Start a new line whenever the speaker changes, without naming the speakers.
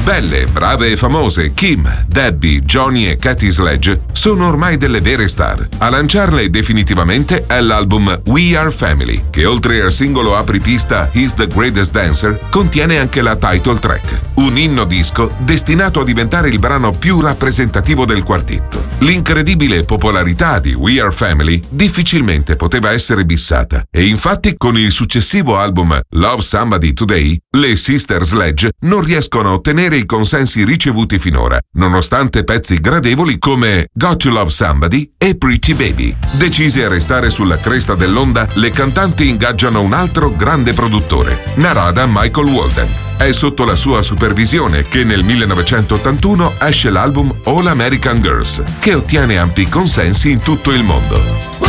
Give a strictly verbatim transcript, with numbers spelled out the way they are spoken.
Belle, brave e famose, Kim, Debbie, Johnny e Katy Sledge sono ormai delle vere star. A lanciarle definitivamente è l'album We Are Family, che oltre al singolo apripista He's the Greatest Dancer, contiene anche la title track, un inno disco destinato a diventare il brano più rappresentativo del quartetto. L'incredibile popolarità di We Are Family difficilmente poteva essere bissata, e infatti con il successivo album Love Somebody Today, le Sister Sledge non riescono a ottenere i consensi ricevuti finora, nonostante pezzi gradevoli come Got to Love Somebody e Pretty Baby. Decise a restare sulla cresta dell'onda, le cantanti ingaggiano un altro grande produttore, Narada Michael Walden. È sotto la sua supervisione che nel millenovecentottantuno esce l'album All American Girls, che ottiene ampi consensi in tutto il mondo.